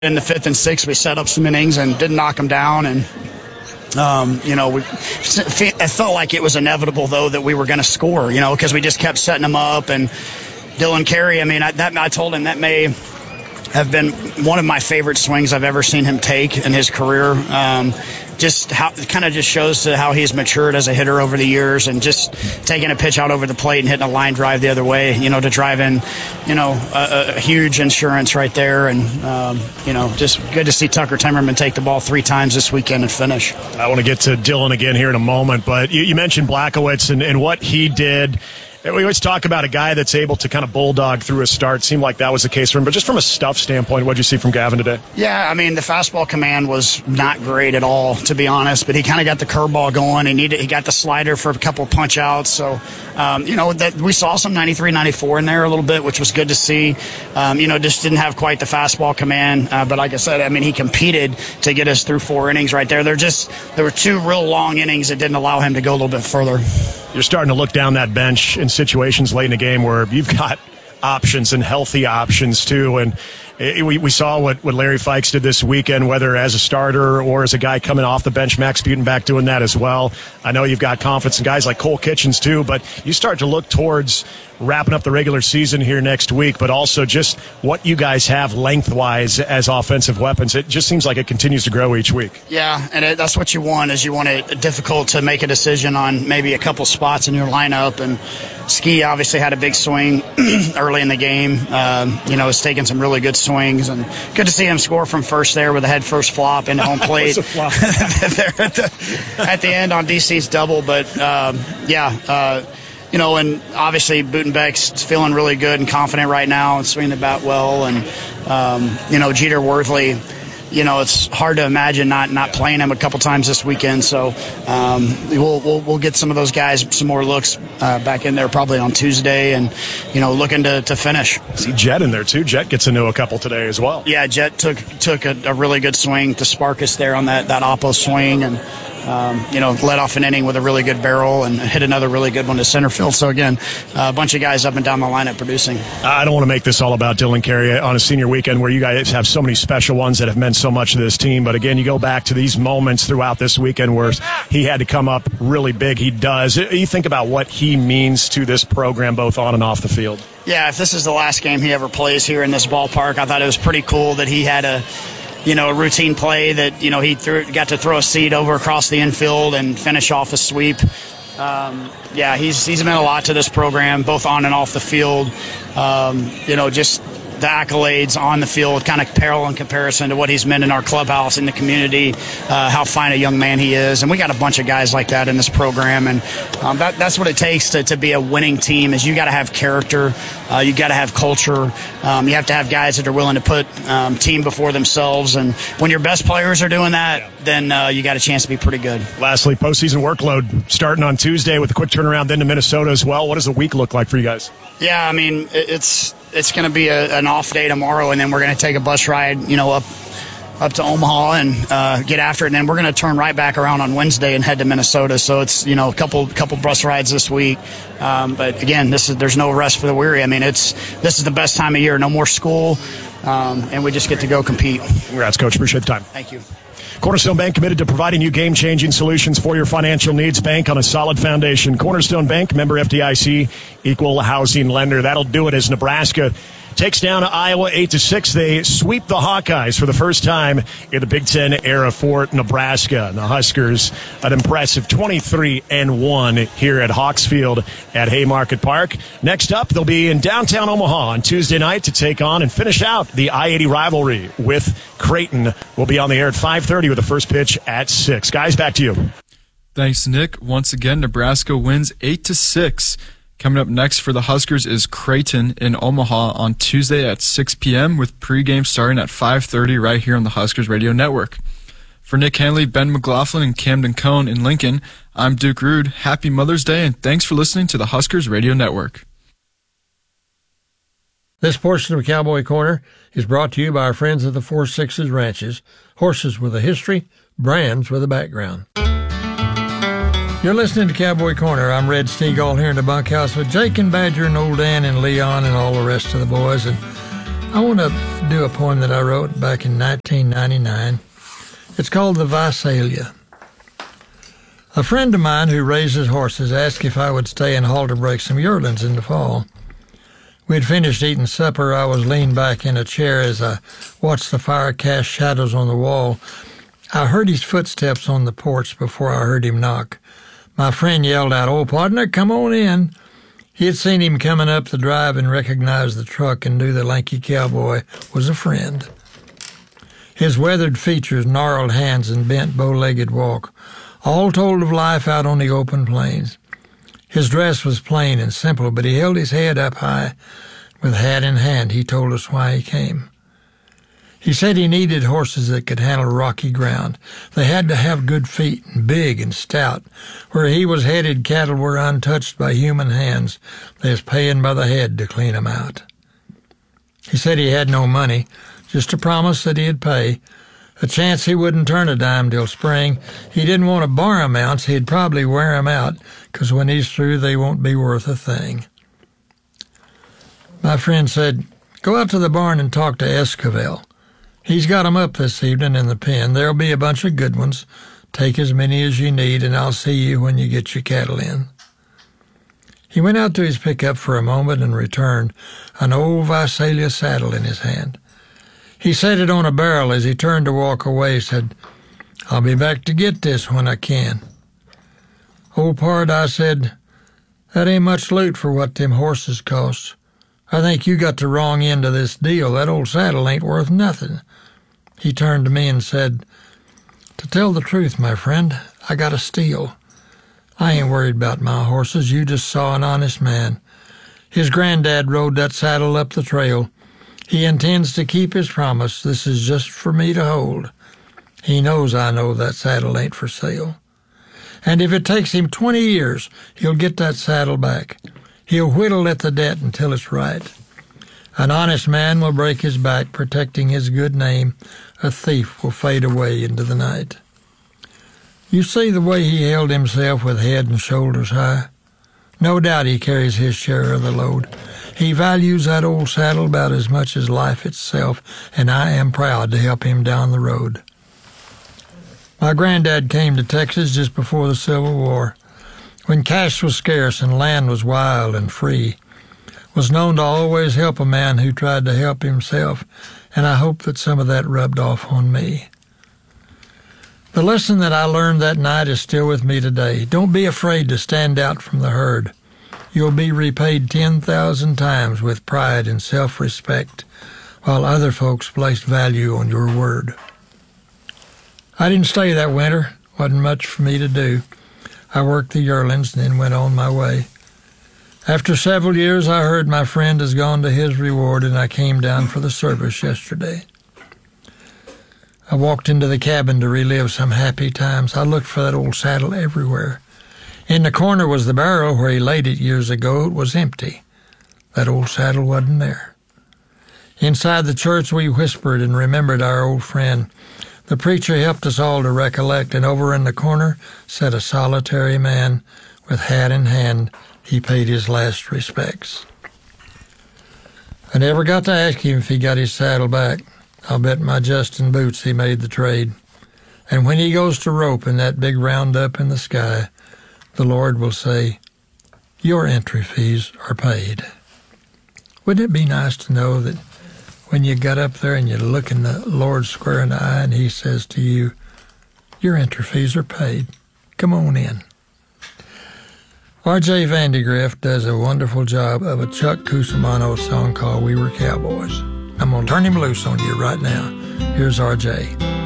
in the 5th and 6th, we set up some innings and didn't knock them down. And, I felt like it was inevitable, though, that we were going to score, because we just kept setting them up. And Dylan Carey, I told him that may have been one of my favorite swings I've ever seen him take in his career. Just how it kind of just shows to how he's matured as a hitter over the years, and just taking a pitch out over the plate and hitting a line drive the other way, to drive in, a huge insurance right there. And, just good to see Tucker Timmerman take the ball 3 times this weekend and finish. I want to get to Dylan again here in a moment, but you mentioned Blachowicz and what he did. We always talk about a guy that's able to kind of bulldog through a start. Seemed like that was the case for him. But just from a stuff standpoint, what did you see from Gavin today? Yeah, the fastball command was not great at all, to be honest. But he kind of got the curveball going. He got the slider for a couple of punch outs. So, that we saw some 93, 94 in there a little bit, which was good to see. Just didn't have quite the fastball command. But like I said, he competed to get us through 4 innings right there. There were 2 real long innings that didn't allow him to go a little bit further. You're starting to look down that bench in situations late in the game where you've got options and healthy options too. And we saw what Larry Fikes did this weekend, whether as a starter or as a guy coming off the bench. Max Butenbach doing that as well. I know you've got confidence in guys like Cole Kitchens too, but you start to look towards wrapping up the regular season here next week, but also just what you guys have lengthwise as offensive weapons. It just seems like it continues to grow each week. Yeah, and that's what you want, is you want it difficult to make a decision on maybe a couple spots in your lineup. And Ski obviously had a big swing early in the game. Has taken some really good swings, and good to see him score from first there with a head first flop into home plate flop. there at the end on DC's double. But and obviously Butenbach's feeling really good and confident right now and swinging the bat well. And, Jeter Worthley, it's hard to imagine not playing him a couple times this weekend. So we'll get some of those guys some more looks back in there probably on Tuesday, and, looking to finish. See Jet in there too. Jet gets into a couple today as well. Yeah, Jet took a really good swing to spark us there on that oppo swing, and led off an inning with a really good barrel and hit another really good one to center field. So, again, a bunch of guys up and down the lineup producing. I don't want to make this all about Dylan Carey on a senior weekend where you guys have so many special ones that have meant so much to this team. But, again, you go back to these moments throughout this weekend where he had to come up really big. He does. You think about what he means to this program both on and off the field. Yeah, if this is the last game he ever plays here in this ballpark, I thought it was pretty cool that he had a routine play that, he got to throw a seed over across the infield and finish off a sweep. He's meant a lot to this program, both on and off the field. Just the accolades on the field kind of pale in comparison to what he's meant in our clubhouse, in the community, how fine a young man he is. And we got a bunch of guys like that in this program. And that's what it takes to be a winning team, is you got to have character. You got to have culture. You have to have guys that are willing to put team before themselves. And when your best players are doing that, then you got a chance to be pretty good. Lastly, postseason workload starting on Tuesday with a quick turnaround then to Minnesota as well. What does the week look like for you guys? Yeah, it's going to be an off day tomorrow, and then we're going to take a bus ride, up to Omaha and get after it. And then we're going to turn right back around on Wednesday and head to Minnesota. So it's, a couple bus rides this week. But again, there's no rest for the weary. This is the best time of year. No more school, and we just get to go compete. Congrats, Coach. Appreciate the time. Thank you. Cornerstone Bank, committed to providing you game-changing solutions for your financial needs. Bank on a solid foundation. Cornerstone Bank, member FDIC, equal housing lender. That'll do it as Nebraska takes down Iowa 8-6. They sweep the Hawkeyes for the first time in the Big Ten era for Nebraska. And the Huskers, an impressive 23-1 here at Hawks Field at Haymarket Park. Next up, they'll be in downtown Omaha on Tuesday night to take on and finish out the I-80 rivalry with Creighton. We'll be on the air at 5:30 with the first pitch at 6. Guys, back to you. Thanks, Nick. Once again, Nebraska wins 8-6. Coming up next for the Huskers is Creighton in Omaha on Tuesday at 6 p.m. with pregame starting at 5:30 right here on the Huskers Radio Network. For Nick Hanley, Ben McLaughlin, and Camden Cohn in Lincoln, I'm Duke Rude. Happy Mother's Day, and thanks for listening to the Huskers Radio Network. This portion of Cowboy Corner is brought to you by our friends at the 4-6's Ranches, horses with a history, brands with a background. You're listening to Cowboy Corner. I'm Red Stegall here in the bunkhouse with Jake and Badger and old Dan and Leon and all the rest of the boys. And I want to do a poem that I wrote back in 1999. It's called The Visalia. A friend of mine who raises horses asked if I would stay and halter break some yearlings in the fall. We'd finished eating supper. I was leaned back in a chair as I watched the fire cast shadows on the wall. I heard his footsteps on the porch before I heard him knock. My friend yelled out, "Oh, partner, come on in." He had seen him coming up the drive and recognized the truck and knew the lanky cowboy was a friend. His weathered features, gnarled hands, and bent bow-legged walk all told of life out on the open plains. His dress was plain and simple, but he held his head up high. With hat in hand, he told us why he came. He said he needed horses that could handle rocky ground. They had to have good feet and big and stout. Where he was headed, cattle were untouched by human hands. They was paying by the head to clean 'em out. He said he had no money, just a promise that he'd pay, a chance he wouldn't turn a dime till spring. He didn't want to borrow mounts, he'd probably wear 'em out, 'cause when he's through they won't be worth a thing. My friend said, "Go out to the barn and talk to Esquivel. He's got 'em up this evening in the pen. There'll be a bunch of good ones. Take as many as you need, and I'll see you when you get your cattle in." He went out to his pickup for a moment and returned, an old Visalia saddle in his hand. He set it on a barrel as he turned to walk away, said, "I'll be back to get this when I can." "Old pard," I said, "that ain't much loot for what them horses cost. I think you got the wrong end of this deal. That old saddle ain't worth nothing." He turned to me and said, "To tell the truth, my friend, I got a steal. I ain't worried about my horses. You just saw an honest man. His granddad rode that saddle up the trail. He intends to keep his promise. This is just for me to hold. He knows I know that saddle ain't for sale. And if it takes him 20 years, he'll get that saddle back. He'll whittle at the debt until it's right. An honest man will break his back, protecting his good name. A thief will fade away into the night." You see the way he held himself with head and shoulders high? No doubt he carries his share of the load. He values that old saddle about as much as life itself, and I am proud to help him down the road. My granddad came to Texas just before the Civil War, when cash was scarce and land was wild and free. Was known to always help a man who tried to help himself, and I hope that some of that rubbed off on me. The lesson that I learned that night is still with me today. Don't be afraid to stand out from the herd. You'll be repaid 10,000 times with pride and self-respect, while other folks placed value on your word. I didn't stay that winter. Wasn't much for me to do. I worked the yearlings and then went on my way. After several years, I heard my friend has gone to his reward, and I came down for the service yesterday. I walked into the cabin to relive some happy times. I looked for that old saddle everywhere. In the corner was the barrel where he laid it years ago. It was empty. That old saddle wasn't there. Inside the church, we whispered and remembered our old friend. The preacher helped us all to recollect, and over in the corner sat a solitary man with hat in hand. He paid his last respects. I never got to ask him if he got his saddle back. I'll bet my Justin boots he made the trade. And when he goes to rope in that big roundup in the sky, the Lord will say, "Your entry fees are paid." Wouldn't it be nice to know that when you got up there and you look in the Lord square in the eye and he says to you, "Your entry fees are paid. Come on in." R.J. Vandegrift does a wonderful job of a Chuck Cusimano song called "We Were Cowboys." I'm going to turn him loose on you right now. Here's R.J.